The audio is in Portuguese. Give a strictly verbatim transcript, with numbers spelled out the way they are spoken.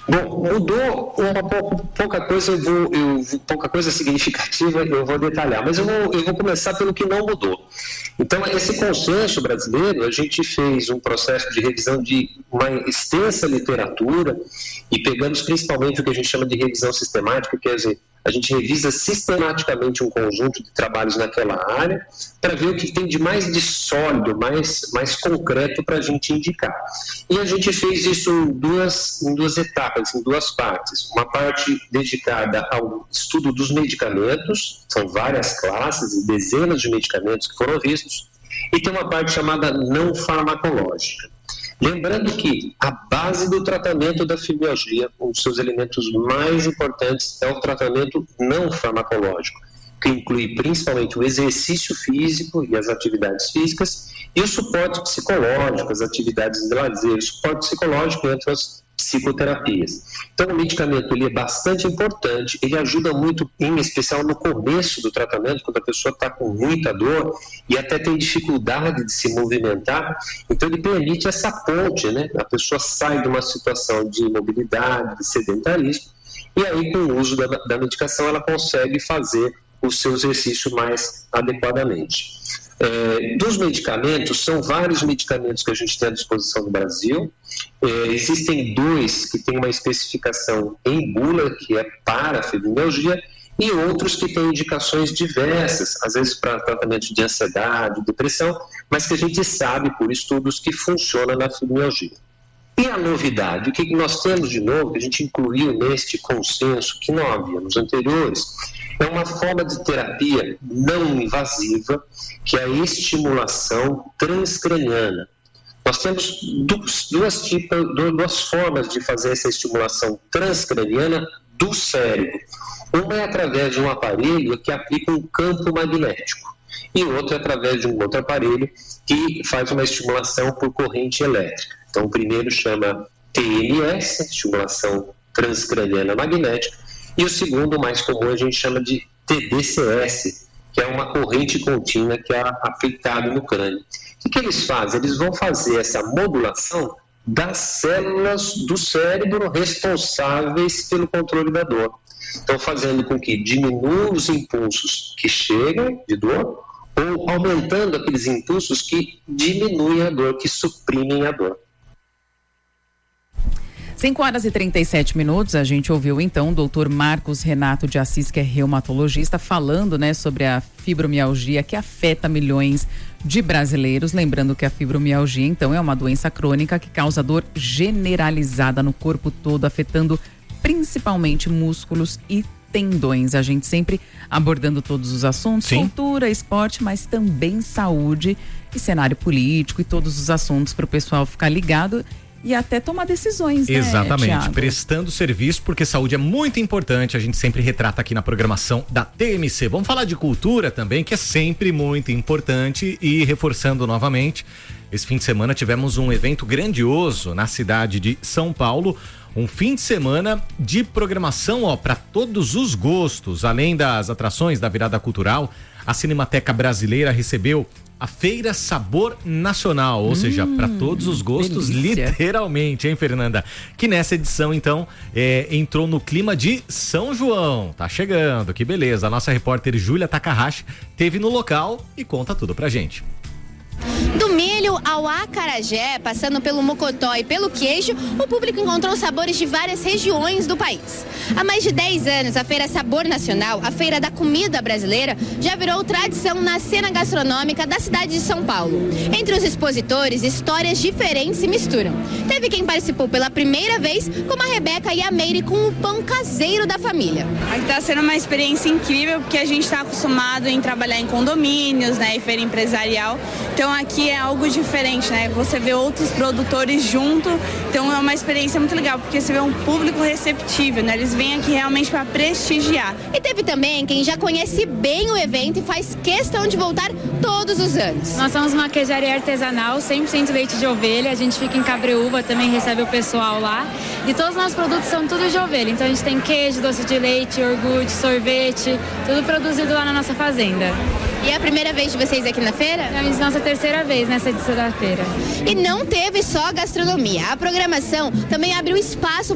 Bom, mudou uma pouca, pouca coisa, eu vou, eu, pouca coisa significativa eu vou detalhar, mas eu vou, eu vou começar pelo que não mudou. Então, esse consenso brasileiro, a gente fez um processo de revisão de uma extensa literatura e pegamos principalmente o que a gente chama de revisão sistemática, quer dizer, a gente revisa sistematicamente um conjunto de trabalhos naquela área para ver o que tem de mais de sólido, mais, mais concreto para a gente indicar. E a gente fez isso em duas, em duas etapas, em duas partes. Uma parte dedicada ao estudo dos medicamentos, são várias classes e dezenas de medicamentos que foram vistos, e tem uma parte chamada não farmacológica. Lembrando que a base do tratamento da fibromialgia, um dos seus elementos mais importantes, é o tratamento não farmacológico, que inclui principalmente o exercício físico e as atividades físicas e o suporte psicológico, as atividades de lazer, o suporte psicológico entre as psicoterapias. Então, o medicamento ele é bastante importante, ele ajuda muito, em especial no começo do tratamento, quando a pessoa está com muita dor e até tem dificuldade de se movimentar, então ele permite essa ponte, né? A pessoa sai de uma situação de imobilidade, de sedentarismo, e aí com o uso da, da medicação ela consegue fazer o seu exercício mais adequadamente. É, dos medicamentos, são vários medicamentos que a gente tem à disposição no Brasil. É, existem dois que têm uma especificação em bula, que é para a fibromialgia, e outros que têm indicações diversas, às vezes para tratamento de ansiedade, depressão, mas que a gente sabe por estudos que funciona na fibromialgia. E a novidade, o que nós temos de novo, que a gente incluiu neste consenso que não havia nos anteriores, é uma forma de terapia não invasiva, que é a estimulação transcraniana. Nós temos duas, duas, tipos, duas formas de fazer essa estimulação transcraniana do cérebro. Uma é através de um aparelho que aplica um campo magnético, e outra é através de um outro aparelho que faz uma estimulação por corrente elétrica. Então, o primeiro chama T N S, estimulação transcraniana magnética, e o segundo, mais comum, a gente chama de T D C S, que é uma corrente contínua que é aplicada no crânio. O que eles fazem? Eles vão fazer essa modulação das células do cérebro responsáveis pelo controle da dor. Então, fazendo com que diminuam os impulsos que chegam de dor, ou aumentando aqueles impulsos que diminuem a dor, que suprimem a dor. cinco horas e trinta e sete minutos, a gente ouviu então o doutor Marcos Renato de Assis, que é reumatologista, falando, né, sobre a fibromialgia que afeta milhões de brasileiros. Lembrando que a fibromialgia, então, é uma doença crônica que causa dor generalizada no corpo todo, afetando principalmente músculos e tendões. A gente sempre abordando todos os assuntos, Sim. cultura, esporte, mas também saúde e cenário político e todos os assuntos para o pessoal ficar ligado e até tomar decisões, né, Exatamente, Thiago? Prestando serviço, porque saúde é muito importante, a gente sempre retrata aqui na programação da T M C. Vamos falar de cultura também, que é sempre muito importante, e reforçando novamente, esse fim de semana tivemos um evento grandioso na cidade de São Paulo, um fim de semana de programação, ó, para todos os gostos. Além das atrações da virada cultural, a Cinemateca Brasileira recebeu a Feira Sabor Nacional, ou hum, seja, para todos os gostos, delícia. Literalmente, hein, Fernanda? Que nessa edição, então, é, entrou no clima de São João. Tá chegando, que beleza. A nossa repórter Júlia Takahashi teve no local e conta tudo pra gente. Do milho ao acarajé, passando pelo mocotó e pelo queijo, o público encontrou sabores de várias regiões do país. Há mais de dez anos, a Feira Sabor Nacional, a feira da comida brasileira, já virou tradição na cena gastronômica da cidade de São Paulo. Entre os expositores, histórias diferentes se misturam. Teve quem participou pela primeira vez, como a Rebeca e a Meire, com o pão caseiro da família. Está sendo uma experiência incrível, porque a gente está acostumado em trabalhar em condomínios, né, e feira empresarial. Então aqui é algo diferente, né? Você vê outros produtores junto, então é uma experiência muito legal, porque você vê um público receptível, né? Eles vêm aqui realmente para prestigiar. E teve também quem já conhece bem o evento e faz questão de voltar todos os anos. Nós somos uma queijaria artesanal, cem por cento leite de ovelha, a gente fica em Cabreúva, também recebe o pessoal lá. E todos os nossos produtos são tudo de ovelha, então a gente tem queijo, doce de leite, iogurte, sorvete, tudo produzido lá na nossa fazenda. E é a primeira vez de vocês aqui na feira? É a nossa terceira vez nessa edição da feira. E não teve só gastronomia. A programação também abriu espaço